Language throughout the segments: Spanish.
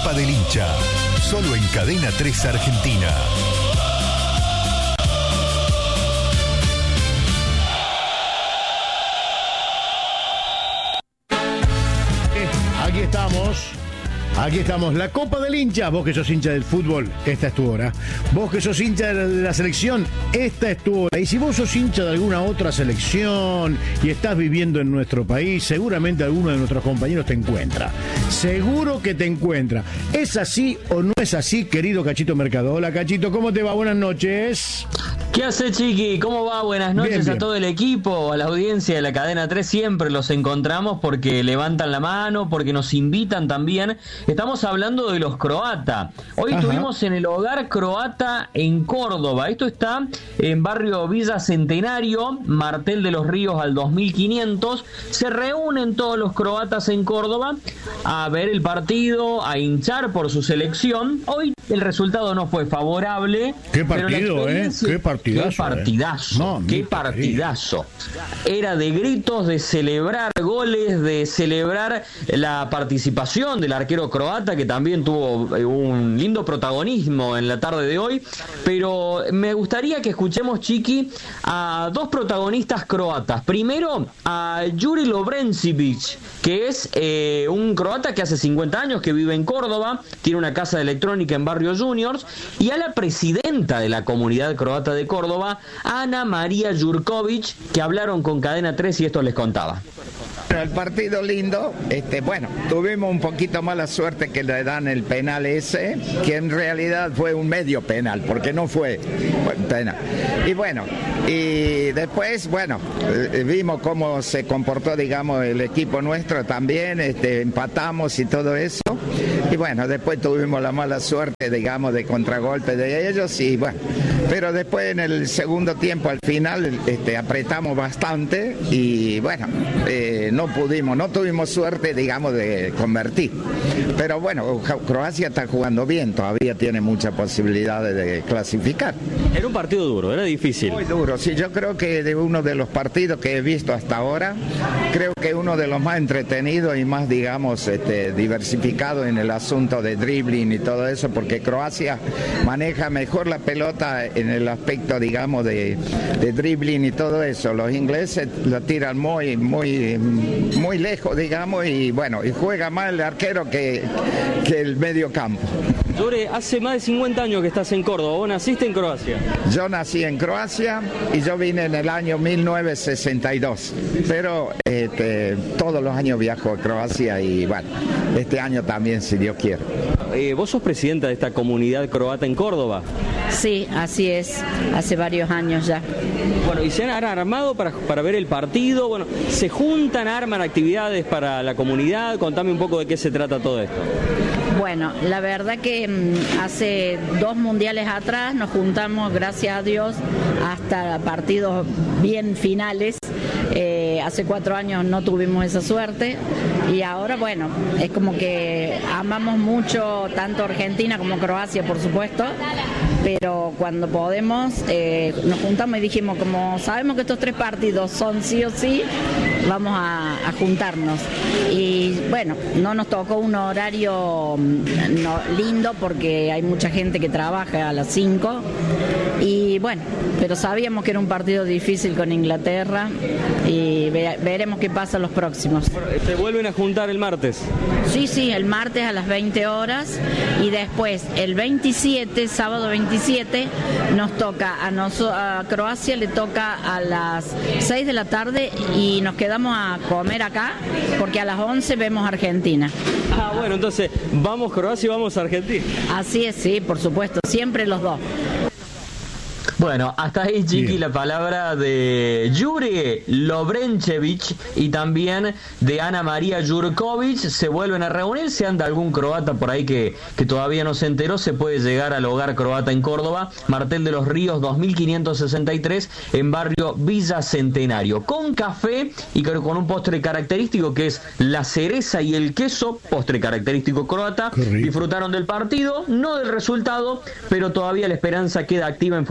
Copa del Hincha, solo en Cadena 3 Argentina. Aquí estamos, la Copa del Hincha. Vos que sos hincha del fútbol, esta es tu hora. Vos que sos hincha de la selección, esta es tu hora. Y si vos sos hincha de alguna otra selección y estás viviendo en nuestro país, seguramente alguno de nuestros compañeros te encuentra. Seguro que te encuentra. ¿Es así o no es así, querido Cachito Mercado? Hola, Cachito, ¿cómo te va? Buenas noches. ¿Qué hace, Chiqui? ¿Cómo va? Buenas noches Bien. A todo el equipo, a la audiencia de la Cadena 3. Siempre los encontramos porque levantan la mano, porque nos invitan también. Estamos hablando de los croata. Hoy estuvimos en el Hogar Croata en Córdoba. Esto está en barrio Villa Centenario, Martel de los Ríos al 2500. Se reúnen todos los croatas en Córdoba a ver el partido, a hinchar por su selección. Hoy el resultado no fue favorable. Qué partido, Qué partidazo. Qué partidazo, No, qué partidazo. Era de gritos, de celebrar goles, de celebrar la participación del arquero croata, que también tuvo un lindo protagonismo en la tarde de hoy. Pero me gustaría que escuchemos, Chiqui, a dos protagonistas croatas. Primero, a Jure Lovrencic, que es un croata que hace 50 años que vive en Córdoba, tiene una casa de electrónica en Barrio Juniors, y a la presidenta de la comunidad croata de Córdoba, Ana María Jurkovic, que hablaron con Cadena 3 y esto les contaba. El partido lindo, bueno, tuvimos un poquito mala suerte que le dan el penal ese, que en realidad fue un medio penal, porque no fue penal. Y bueno, y después, bueno, vimos cómo se comportó, digamos, el equipo nuestro también, empatamos y todo eso. Y bueno, después tuvimos la mala suerte, digamos, de contragolpe de ellos y bueno, pero después en el segundo tiempo al final apretamos bastante y bueno, no tuvimos suerte, digamos, de convertir. Pero bueno, Croacia está jugando bien, todavía tiene muchas posibilidades de clasificar. Era un partido duro, era difícil. Muy duro, sí, yo creo que de uno de los partidos que he visto hasta ahora, creo que uno de los más entretenidos y más, digamos, diversificado en el asunto de dribbling y todo eso, porque Croacia maneja mejor la pelota en el aspecto, digamos, de dribbling y todo eso. Los ingleses la tiran muy lejos, digamos, y bueno, y juega más el arquero que el medio campo. Jure, hace más de 50 años que estás en Córdoba. ¿Vos naciste en Croacia? Yo nací en Croacia y yo vine en el año 1962, pero todos los años viajo a Croacia y bueno, este año también, si Dios quiere. ¿Vos sos presidenta de esta comunidad croata en Córdoba? Sí, así es, hace varios años ya. Bueno, ¿y se han armado para ver el partido? Bueno, ¿se juntan, arman actividades para la comunidad? Contame un poco de qué se trata todo esto. Bueno, la verdad que hace 2 mundiales atrás nos juntamos, gracias a Dios, hasta partidos bien finales. Hace 4 años no tuvimos esa suerte y ahora, bueno, es como que amamos mucho tanto Argentina como Croacia, por supuesto, pero cuando podemos nos juntamos y dijimos, como sabemos que estos 3 partidos son sí o sí, vamos a juntarnos. Y bueno, no nos tocó un horario lindo porque hay mucha gente que trabaja a las 5 y bueno, pero sabíamos que era un partido difícil con Inglaterra y veremos qué pasa los próximos. ¿Se vuelven a juntar el martes? Sí, el martes a las 20 horas y después el 27, sábado 27, nos toca a Croacia, le toca a las 6 de la tarde y nos quedamos a comer acá porque a las 11 vemos Argentina. Ah, bueno, entonces vamos Croacia y vamos a Argentina. Así es, sí, por supuesto, siempre los dos. Bueno, hasta ahí, Chiqui, bien. La palabra de Jure Lovrencic y también de Ana María Jurkovic. Se vuelven a reunir. Si anda algún croata por ahí que todavía no se enteró, se puede llegar al Hogar Croata en Córdoba, Martel de los Ríos 2563, en barrio Villa Centenario, con café y con un postre característico que es la cereza y el queso, postre característico croata. Disfrutaron del partido, no del resultado, pero todavía la esperanza queda activa en función de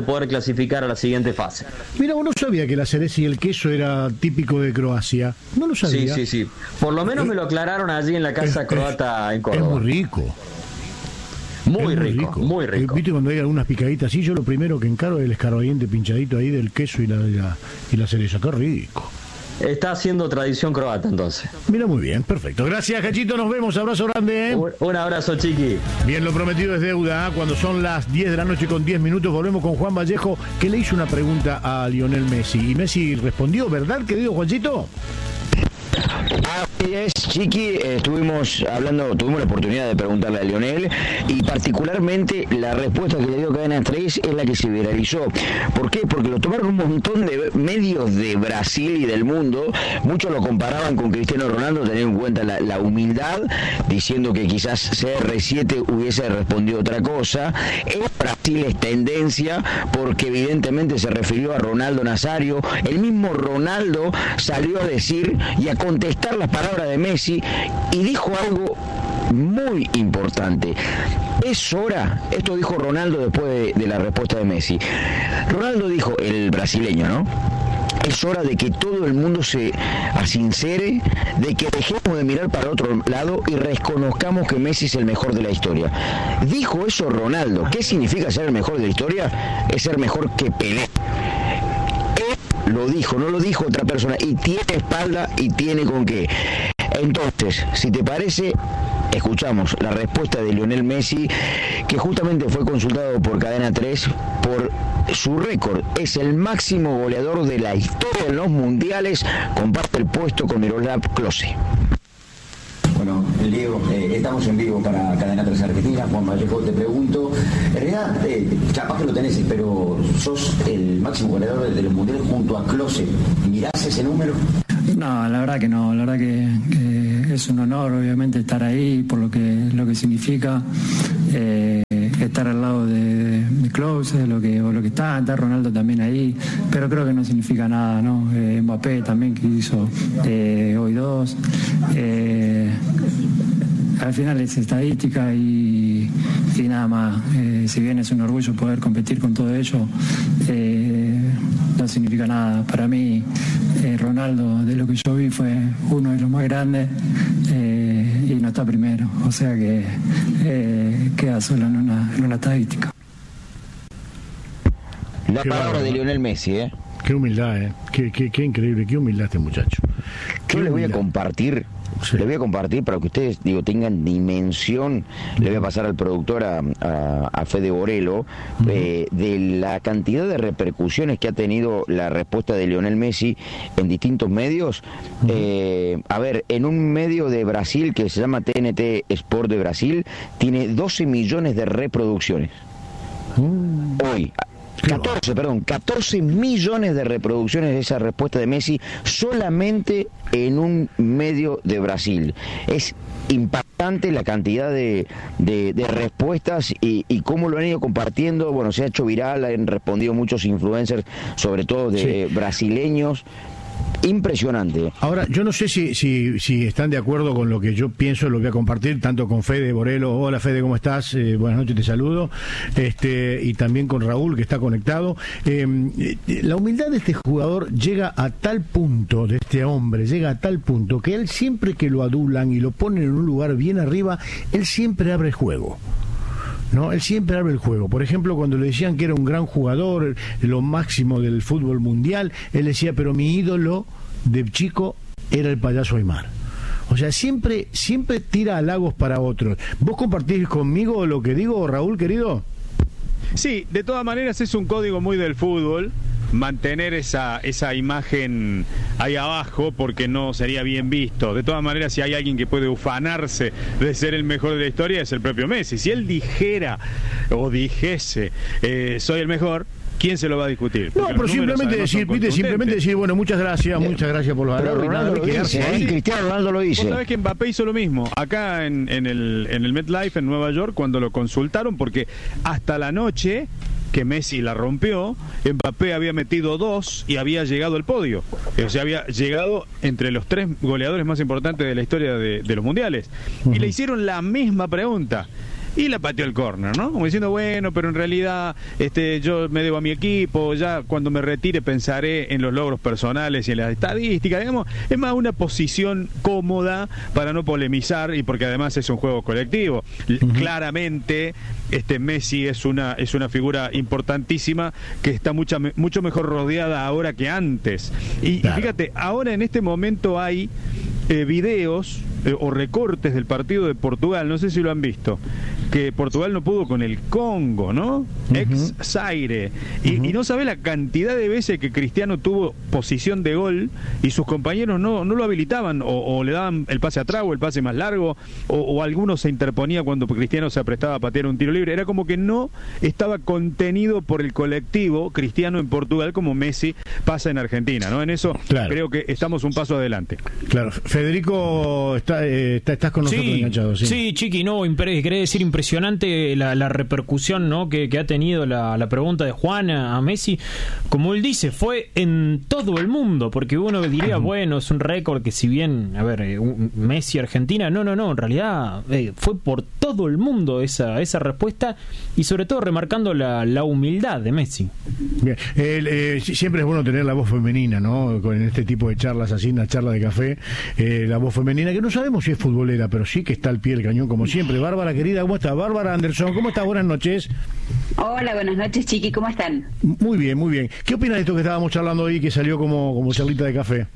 poder clasificar a la siguiente fase. Mira, vos no sabía que la cereza y el queso era típico de Croacia. No lo sabía. Sí. Por lo menos me lo aclararon allí en la casa croata en Córdoba. Es muy rico. Muy rico. Viste cuando hay algunas picaditas así, yo lo primero que encaro es el escarbadiente pinchadito ahí del queso y la cereza. Qué rico. Está haciendo tradición croata entonces. Mira, muy bien, perfecto. Gracias, Cachito, nos vemos, abrazo grande. Un abrazo, chiqui. Bien, lo prometido es deuda. Cuando son las 10 de la noche con 10 minutos volvemos con Juan Vallejo, que le hizo una pregunta a Lionel Messi. Y Messi respondió, ¿verdad, querido Juancito? Así es, Chiqui, tuvimos la oportunidad de preguntarle a Lionel y particularmente la respuesta que le dio Cadena 3 es la que se viralizó. ¿Por qué? Porque lo tomaron un montón de medios de Brasil y del mundo, muchos lo comparaban con Cristiano Ronaldo, teniendo en cuenta la humildad, diciendo que quizás CR7 hubiese respondido otra cosa. En Brasil es tendencia porque evidentemente se refirió a Ronaldo Nazario. El mismo Ronaldo salió a decir y a contestar las palabras de Messi y dijo algo muy importante. Es hora, esto dijo Ronaldo después de la respuesta de Messi. Ronaldo dijo, el brasileño, ¿no? Es hora de que todo el mundo se asincere, de que dejemos de mirar para otro lado y reconozcamos que Messi es el mejor de la historia. Dijo eso Ronaldo. ¿Qué significa ser el mejor de la historia? Es ser mejor que Pelé. Lo dijo, no lo dijo otra persona, y tiene espalda y tiene con qué. Entonces, si te parece, escuchamos la respuesta de Lionel Messi, que justamente fue consultado por Cadena 3 por su récord. Es el máximo goleador de la historia en los mundiales, comparte el puesto con Miroslav Klose. Bueno, Diego, estamos en vivo para Cadena 3 Argentina. Juan Vallejo, te pregunto, en realidad, capaz que lo tenés, pero sos el máximo goleador de los mundiales junto a Klose. ¿Mirás ese número? No, la verdad que no, la verdad que es un honor obviamente estar ahí por lo que significa estar al lado de Klose, lo que está Ronaldo también ahí, pero creo que no significa nada, ¿no? Mbappé también, que hizo hoy 2. Al final es estadística y nada más. Si bien es un orgullo poder competir con todo ello, no significa nada. Para mí, Ronaldo, de lo que yo vi, fue uno de los más grandes y no está primero. O sea que queda solo en una estadística. La palabra de Lionel Messi, ¿eh? Qué humildad, qué increíble, qué humildad este muchacho. Yo le voy a compartir. Sí. Le voy a compartir para que ustedes tengan dimensión. Le voy a pasar al productor, a Fede Borello, de la cantidad de repercusiones que ha tenido la respuesta de Lionel Messi en distintos medios. A ver, en un medio de Brasil que se llama TNT Sport de Brasil, tiene 12 millones de reproducciones. Hoy. 14 millones de reproducciones de esa respuesta de Messi solamente en un medio de Brasil. Es impactante la cantidad de respuestas y cómo lo han ido compartiendo. Bueno, se ha hecho viral, han respondido muchos influencers, sobre todo de brasileños. Impresionante. Ahora, yo no sé si están de acuerdo con lo que yo pienso, lo voy a compartir tanto con Fede Borello. Hola Fede, ¿cómo estás? Buenas noches, te saludo. Y también con Raúl, que está conectado. La humildad de este jugador llega a tal punto, de este hombre, llega a tal punto que él siempre que lo adulan y lo ponen en un lugar bien arriba, él siempre abre el juego. ¿No? Él siempre abre el juego. Por ejemplo, cuando le decían que era un gran jugador, lo máximo del fútbol mundial, él decía, pero mi ídolo de chico era el payaso Aymar. O sea, siempre tira halagos para otros. ¿Vos compartís conmigo lo que digo, Raúl, querido? Sí, de todas maneras es un código muy del fútbol mantener esa imagen ahí abajo, porque no sería bien visto. De todas maneras, si hay alguien que puede ufanarse de ser el mejor de la historia, es el propio Messi. Si él dijera o dijese soy el mejor, ¿quién se lo va a discutir? No, pero simplemente decir, bueno, muchas gracias por los halagos. Ronaldo lo dice, Cristiano Ronaldo lo dice. Vos sabés que Mbappé hizo lo mismo acá en el MetLife en Nueva York, cuando lo consultaron, porque hasta la noche que Messi la rompió, Mbappé había metido 2 y había llegado al podio. O sea, había llegado entre los 3 goleadores más importantes de la historia de los mundiales. Y le hicieron la misma pregunta. y la pateó el córner, ¿no? Como diciendo, bueno, pero en realidad yo me debo a mi equipo, ya cuando me retire pensaré en los logros personales y en las estadísticas, digamos, es más una posición cómoda para no polemizar y porque además es un juego colectivo. Claramente Messi es una figura importantísima que está mucho mejor rodeada ahora que antes. Y fíjate, ahora en este momento hay videos o recortes del partido de Portugal, no sé si lo han visto, que Portugal no pudo con el Congo, ¿no? Ex-Zaire. Y no sabe la cantidad de veces que Cristiano tuvo posición de gol y sus compañeros no lo habilitaban, o le daban el pase atrás o el pase más largo, o alguno se interponía cuando Cristiano se aprestaba a patear un tiro libre. Era como que no estaba contenido por el colectivo Cristiano en Portugal como Messi pasa en Argentina, ¿no? En eso creo que estamos un paso adelante. Claro. Federico, estás con nosotros enganchado. Sí, Chiqui, quería decir impresionante la repercusión, ¿no? que ha tenido la pregunta de Juan a Messi. Como él dice, fue en todo el mundo, porque uno diría, bueno, es un récord que si bien, Messi Argentina, no, en realidad fue por todo el mundo esa respuesta, y sobre todo remarcando la humildad de Messi. Bien. Siempre es bueno tener la voz femenina, ¿no? Con este tipo de charlas así, una charla de café, la voz femenina, que no sabemos si es futbolera, pero sí que está al pie del cañón como siempre. Bárbara, querida, ¿cómo estás? Bárbara Anderson, ¿cómo estás? Buenas noches. Hola, buenas noches, Chiqui, ¿cómo están? Muy bien, muy bien. ¿Qué opinas de esto que estábamos charlando hoy, que salió como charlita de café?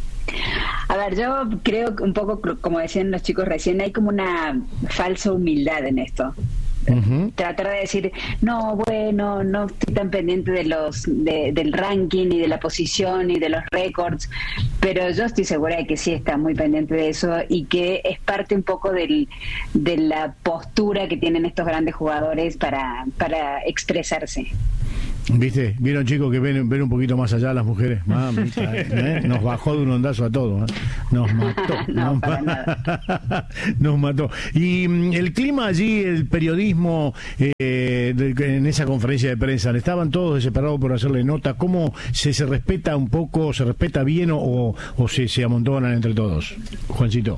A ver, yo creo que un poco, como decían los chicos recién, hay como una falsa humildad en esto. Tratar de decir, no estoy tan pendiente del ranking y de la posición y de los récords, pero yo estoy segura de que sí está muy pendiente de eso y que es parte un poco de la postura que tienen estos grandes jugadores para expresarse. ¿Viste? Vieron, chicos, que ven un poquito más allá las mujeres. Mamita, nos bajó de un ondazo a todos, nos mató. Nos mató. Y el clima allí, el periodismo, en esa conferencia de prensa, estaban todos desesperados por hacerle nota. ¿Cómo se respeta un poco, se respeta bien o se amontonan entre todos? Juancito.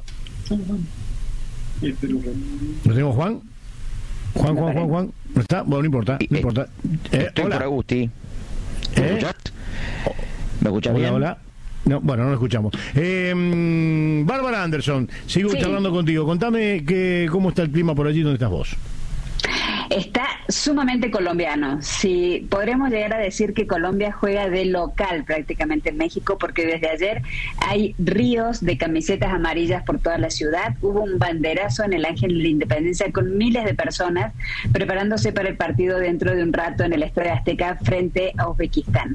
¿Lo tenemos, Juan? Juan. ¿No está? Bueno, no importa. Estoy hola. por Agustí. ¿Me escuchás? ¿Me escuchás bien? Hola. No, bueno, no lo escuchamos. Bárbara Anderson, sigo charlando contigo. Contame cómo está el clima por allí donde estás vos. Está sumamente colombiano. Sí, podremos llegar a decir que Colombia juega de local prácticamente en México, porque desde ayer hay ríos de camisetas amarillas por toda la ciudad. Hubo un banderazo en el Ángel de la Independencia con miles de personas preparándose para el partido dentro de un rato en el Estadio Azteca frente a Uzbekistán.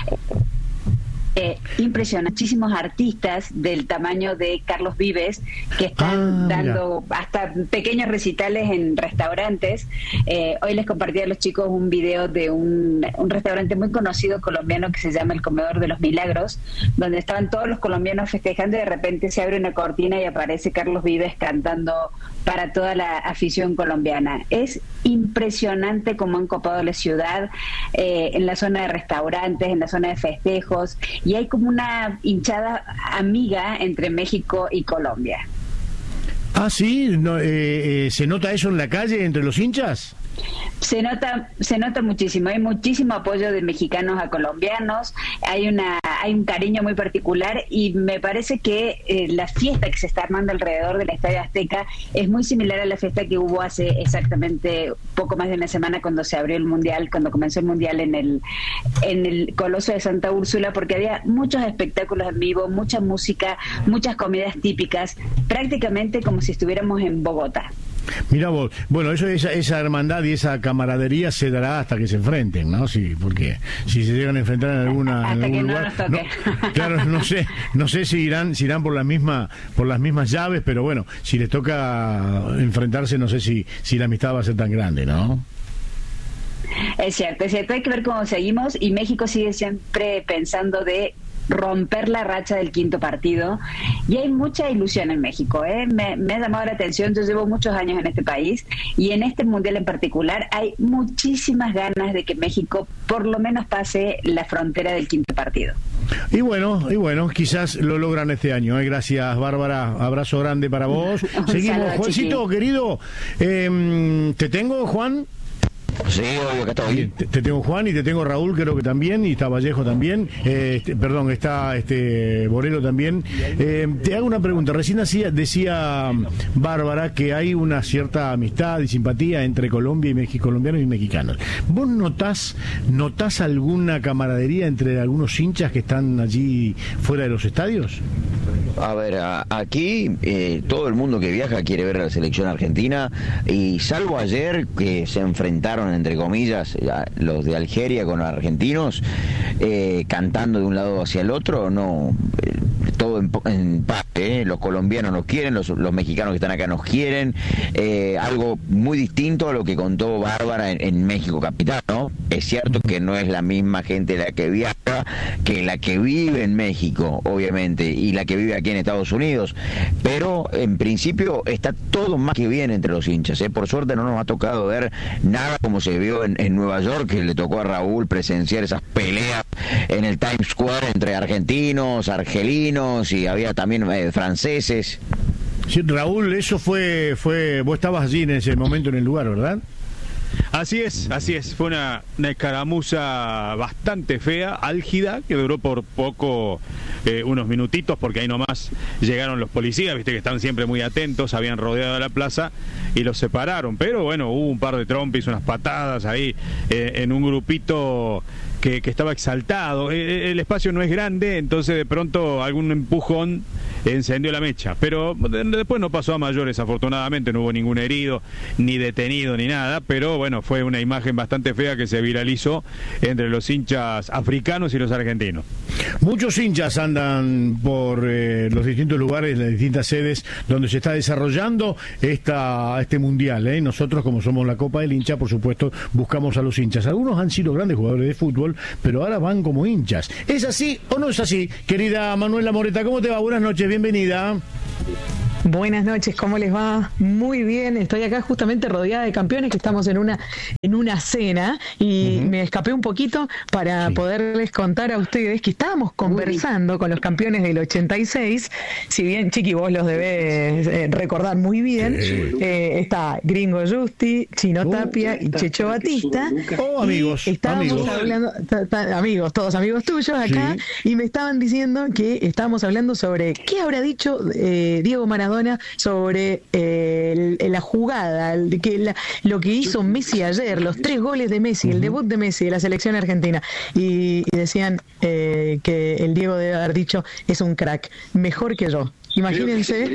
Impresionantísimos artistas del tamaño de Carlos Vives que están dando hasta pequeños recitales en restaurantes. Hoy les compartí a los chicos un video de un restaurante muy conocido colombiano que se llama El Comedor de los Milagros, donde estaban todos los colombianos festejando y de repente se abre una cortina y aparece Carlos Vives cantando para toda la afición colombiana. Es impresionante cómo han copado la ciudad, en la zona de restaurantes, en la zona de festejos, y hay como una hinchada amiga entre México y Colombia. Ah, sí, ¿se nota eso en la calle entre los hinchas? Se nota muchísimo, hay muchísimo apoyo de mexicanos a colombianos, hay un cariño muy particular, y me parece que la fiesta que se está armando alrededor del Estadio Azteca es muy similar a la fiesta que hubo hace exactamente poco más de una semana cuando se abrió el Mundial, cuando comenzó el Mundial en el Coloso de Santa Úrsula, porque había muchos espectáculos en vivo, mucha música, muchas comidas típicas, prácticamente como si estuviéramos en Bogotá. Mira vos, bueno, esa hermandad y esa camaradería se dará hasta que se enfrenten, ¿no? Sí, porque si se llegan a enfrentar en algún lugar, claro, no sé si irán por las mismas llaves, pero bueno, si les toca enfrentarse, no sé si la amistad va a ser tan grande, ¿no? Es cierto, hay que ver cómo seguimos, y México sigue siempre pensando de romper la racha del quinto partido, y hay mucha ilusión en México, me ha llamado la atención. Yo llevo muchos años en este país, y en este mundial en particular hay muchísimas ganas de que México por lo menos pase la frontera del quinto partido. Y bueno, quizás lo logran este año. Gracias, Bárbara. Abrazo grande para vos. Seguimos. Juancito, querido. ¿Te tengo, Juan? Sí, obvio que está bien. Te tengo Juan y te tengo Raúl, creo que también, y está Vallejo también, perdón, está Borelo también. Te hago una pregunta. Recién decía Bárbara que hay una cierta amistad y simpatía entre Colombia y colombianos y mexicanos. ¿Vos notás alguna camaradería entre algunos hinchas que están allí fuera de los estadios? A ver, aquí todo el mundo que viaja quiere ver a la selección argentina, y salvo ayer que se enfrentaron, entre comillas, los de Algeria con los argentinos, cantando de un lado hacia el otro, no, todo en paz. Los colombianos nos quieren, los mexicanos que están acá nos quieren, algo muy distinto a lo que contó Bárbara en México capital, ¿no? Es cierto que no es la misma gente la que viaja que la que vive en México, obviamente, y la que vive aquí en Estados Unidos, pero en principio está todo más que bien entre los hinchas. Por suerte no nos ha tocado ver nada como se vio en Nueva York, que le tocó a Raúl presenciar esas peleas en el Times Square entre argentinos, argelinos, y había también franceses. Sí, Raúl, eso fue, vos estabas allí en ese momento en el lugar, ¿verdad? Así es, fue una escaramuza bastante fea, álgida, que duró por poco, unos minutitos, porque ahí nomás llegaron los policías, viste que están siempre muy atentos, habían rodeado la plaza y los separaron, pero bueno, hubo un par de trompis, unas patadas ahí, en un grupito que estaba exaltado. El espacio no es grande, entonces de pronto algún empujón encendió la mecha, pero después no pasó a mayores, afortunadamente no hubo ningún herido, ni detenido, ni nada, pero bueno, fue una imagen bastante fea que se viralizó entre los hinchas africanos y los argentinos. Muchos hinchas andan por los distintos lugares, las distintas sedes donde se está desarrollando este mundial, Nosotros, como somos la Copa del Hincha, por supuesto, buscamos a los hinchas. Algunos han sido grandes jugadores de fútbol, pero ahora van como hinchas. ¿Es así o no es así? Querida Manuela Moreta, ¿cómo te va? Buenas noches, bienvenida. Buenas noches, ¿cómo les va? Muy bien, estoy acá justamente rodeada de campeones, que estamos en una cena, y me escapé un poquito para poderles contar a ustedes que estábamos conversando con los campeones del 86, si bien, Chiqui, vos los debés recordar muy bien, está Gringo Justi, Chino Tapia y Checho Batista. Amigos. Estábamos hablando, amigos, todos amigos tuyos acá, y me estaban diciendo que estábamos hablando sobre qué habrá dicho Diego Maradona sobre la jugada, lo que hizo Messi ayer, los 3 goles de Messi, el debut de Messi de la selección argentina, y decían que el Diego debe haber dicho: es un crack, mejor que yo. Imagínense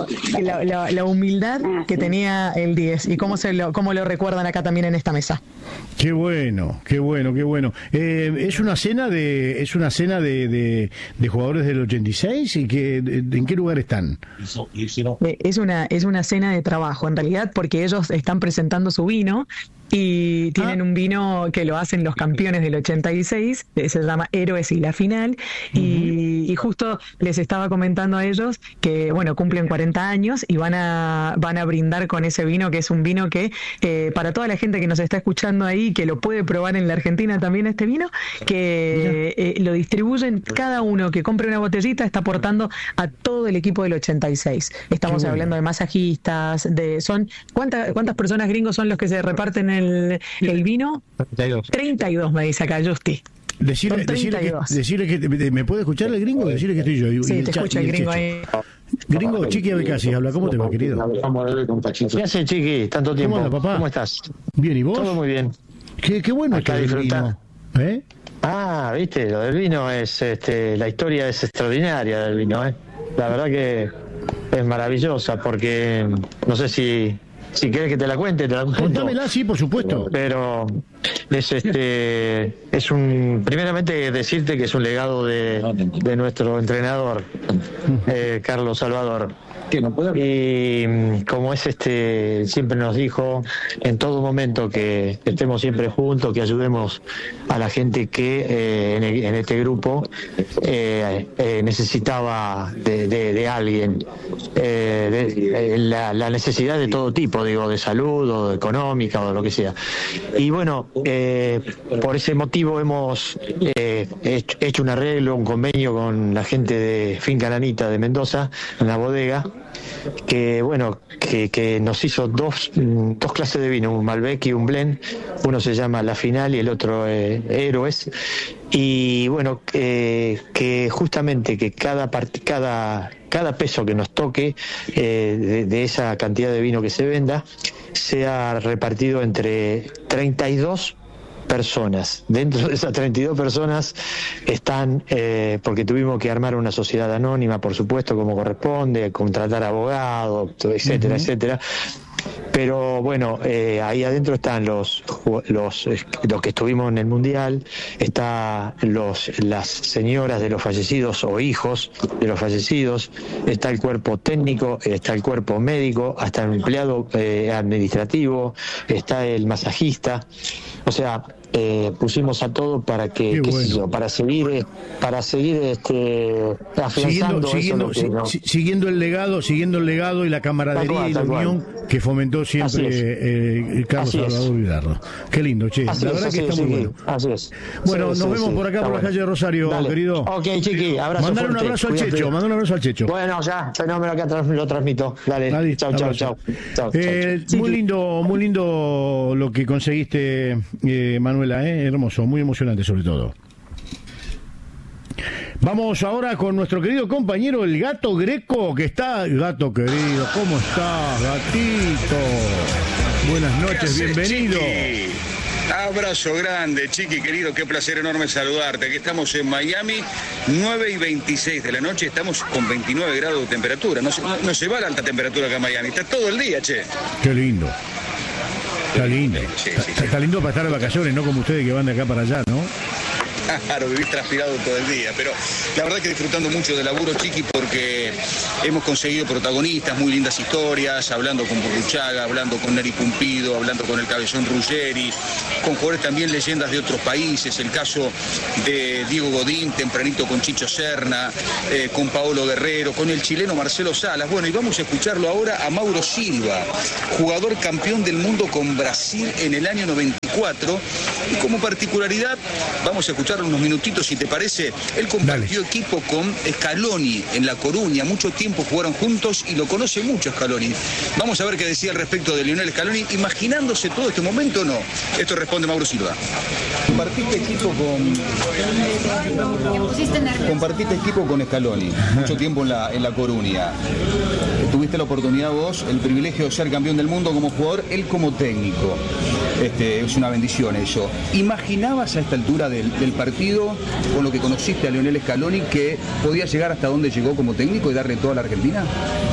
la humildad que tenía el 10 y cómo lo recuerdan acá también en esta mesa. Qué bueno, qué bueno, qué bueno. Es una cena de jugadores del 86 y ¿en qué lugar están? Es una cena de trabajo en realidad, porque ellos están presentando su vino. Y tienen un vino que lo hacen los campeones del 86, se llama Héroes y la Final, y justo les estaba comentando a ellos que, bueno, cumplen 40 años y van a brindar con ese vino, que es un vino que, para toda la gente que nos está escuchando ahí, que lo puede probar en la Argentina también, este vino, que lo distribuyen, cada uno que compre una botellita está aportando a todo el equipo del 86. Estamos hablando de masajistas, ¿cuántas personas, Gringos, son los que se reparten el vino? 32 me dice acá Justi. Decirle que me puede escuchar el Gringo, decirle que estoy yo. Sí, te escucha el Gringo ahí. Gringo, Chiqui Abecasi habla. ¿Cómo te va, querido? ¿Qué hace, Chiqui? Tanto tiempo. ¿Cómo anda, papá? ¿Cómo estás? Bien, ¿y vos? Todo muy bien. Qué bueno acá disfrutar. Viste, lo del vino es, la historia es extraordinaria del vino, La verdad que es maravillosa, porque no sé si querés que te la cuente, te la cuento. Contámela, sí, por supuesto. Pero es primeramente decirte que es un legado de nuestro entrenador, Carlos Salvador. Y como es siempre nos dijo en todo momento que estemos siempre juntos, que ayudemos a la gente que en este grupo necesitaba de alguien, la necesidad de todo tipo, digo, de salud o económica o lo que sea. Y bueno, por ese motivo hemos hecho un arreglo, un convenio con la gente de Finca Nanita de Mendoza, en la bodega, que bueno, que nos hizo dos clases de vino, un Malbec y un Blend. Uno se llama La Final y el otro Héroes. Y bueno, que justamente que cada peso que nos toque de esa cantidad de vino que se venda sea repartido entre 32 personas. Dentro de esas 32 personas están, porque tuvimos que armar una sociedad anónima, por supuesto, como corresponde, contratar abogados, etcétera, etcétera. Pero bueno, ahí adentro están los que estuvimos en el Mundial, está las señoras de los fallecidos o hijos de los fallecidos, está el cuerpo técnico, está el cuerpo médico, hasta el empleado administrativo, está el masajista. O sea, pusimos a todo para que, para seguir afianzando siguiendo el legado y la camaradería y la unión que fomentó siempre Carlos Salvador Vilardo. Qué lindo, che. La verdad que está muy bueno. Así es. Bueno, nos vemos por acá por la calle de Rosario, querido. Ok, chiqui, abrazo. Mandale un abrazo al Checho, mandale un abrazo al Checho. Bueno, ya, fenómeno, acá lo transmito. Dale, chau. Muy lindo lo que conseguiste, Manuela, hermoso, muy emocionante sobre todo. Vamos ahora con nuestro querido compañero el Gato Greco, que está... Gato querido, ¿cómo estás, gatito? Buenas noches, bienvenido. Chiqui? Abrazo grande, Chiqui querido, qué placer enorme saludarte. Aquí estamos en Miami, 9:26 de la noche, estamos con 29 grados de temperatura. No se va la alta temperatura acá en Miami, está todo el día, che. Qué lindo. Está lindo. Sí. Está lindo para estar de vacaciones, no como ustedes que van de acá para allá, ¿no? Claro, vivís transpirado todo el día, pero la verdad que disfrutando mucho del laburo, Chiqui, porque hemos conseguido protagonistas, muy lindas historias, hablando con Burruchaga, hablando con Neri Pumpido, hablando con el Cabezón Ruggeri, con jugadores también leyendas de otros países, el caso de Diego Godín, tempranito con Chicho Serna, con Paolo Guerrero, con el chileno Marcelo Salas. Bueno, y vamos a escucharlo ahora a Mauro Silva, jugador campeón del mundo con Brasil en el año 94, y como particularidad, vamos a escuchar unos minutitos, si te parece. Él compartió equipo con Scaloni en La Coruña, mucho tiempo jugaron juntos y lo conoce mucho Scaloni. Vamos a ver qué decía al respecto de Lionel Scaloni, imaginándose todo este momento o no. Esto responde Mauro Silva. Compartiste equipo con Scaloni, mucho tiempo en la Coruña. Tuviste la oportunidad vos, el privilegio de ser campeón del mundo como jugador, él como técnico. Es una bendición eso. ¿Imaginabas a esta altura del partido, con lo que conociste a Lionel Scaloni, que podía llegar hasta donde llegó como técnico y darle todo a la Argentina?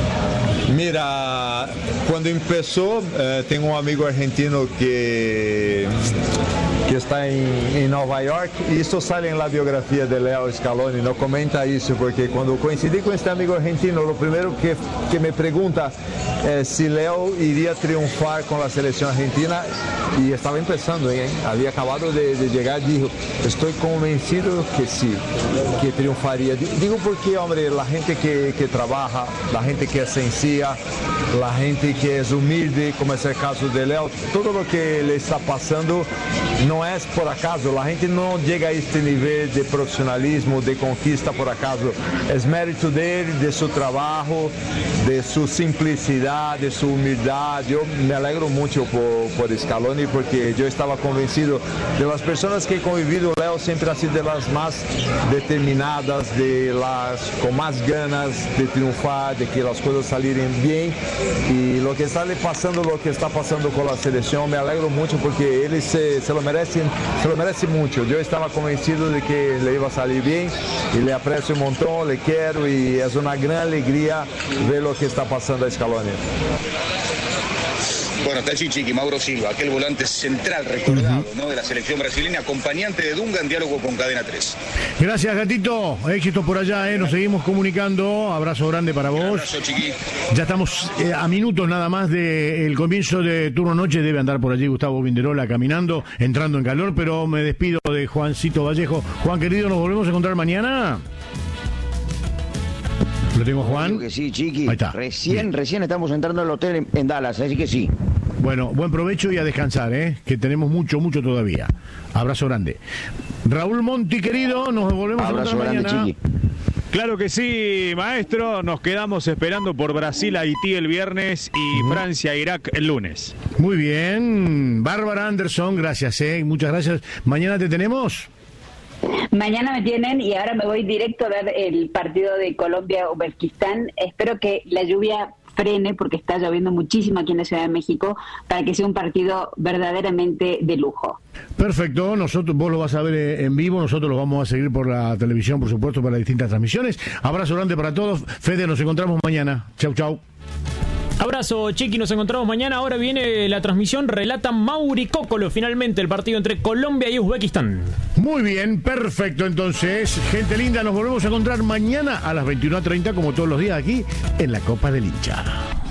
Mira, cuando empezó, tengo un amigo argentino que está en Nueva York, y esto sale en la biografía de Leo Scaloni, no comenta eso, porque cuando coincidí con este amigo argentino, lo primero que me pregunta es si Leo iría a triunfar con la selección argentina, y estaba empezando, había acabado de llegar, dijo, estoy convencido que sí, que triunfaría. Digo porque, hombre, la gente que trabaja, la gente que es sencilla, la gente que es humilde, como es el caso de Leo, todo lo que le está pasando no es por acaso, la gente no llega a este nivel de profesionalismo, de conquista por acaso, es mérito de él, de su trabajo, de su simplicidad, de su humildad. Yo me alegro mucho por Scaloni, porque yo estaba convencido de las personas que he convivido, Leo siempre ha sido de las más determinadas, con más ganas de triunfar, de que las cosas salieran bien, y lo que está pasando con la selección, me alegro mucho porque él se lo merece mucho. Yo estaba convencido de que le iba a salir bien, y le aprecio un montón, le quiero, y es una gran alegría ver lo que está pasando a Scaloni. Bueno, está el Chiqui, Mauro Silva, aquel volante central recordado, ¿no?, de la selección brasileña, acompañante de Dunga en diálogo con Cadena 3. Gracias, Gatito. Éxitos por allá, Nos seguimos comunicando. Abrazo grande para vos. Abrazo, Chiqui. Ya estamos a minutos nada más del comienzo de turno noche. Debe andar por allí Gustavo Vinderola caminando, entrando en calor, pero me despido de Juancito Vallejo. Juan, querido, nos volvemos a encontrar mañana. ¿Lo tengo, Juan? Digo que sí, Chiqui. Ahí está. Recién estamos entrando al hotel en Dallas, así que sí. Bueno, buen provecho y a descansar, que tenemos mucho todavía. Abrazo grande. Raúl Monti, querido, nos volvemos a encontrar mañana. Chiqui. Claro que sí, maestro. Nos quedamos esperando por Brasil-Haití el viernes y Francia-Irak el lunes. Muy bien. Bárbara Anderson, gracias, muchas gracias. ¿Mañana te tenemos? Mañana me tienen y ahora me voy directo a ver el partido de Colombia-Uzbekistán. Espero que la lluvia frene, porque está lloviendo muchísimo aquí en la Ciudad de México, para que sea un partido verdaderamente de lujo. Perfecto, vos lo vas a ver en vivo, nosotros lo vamos a seguir por la televisión, por supuesto, para las distintas transmisiones. Abrazo grande para todos. Fede, nos encontramos mañana. Chau, chau. Abrazo, Chiqui, nos encontramos mañana. Ahora viene la transmisión, relata Mauri Cócolo, finalmente el partido entre Colombia y Uzbekistán. Muy bien, perfecto. Entonces, gente linda, nos volvemos a encontrar mañana a las 21:30, como todos los días aquí en la Copa del Hincha.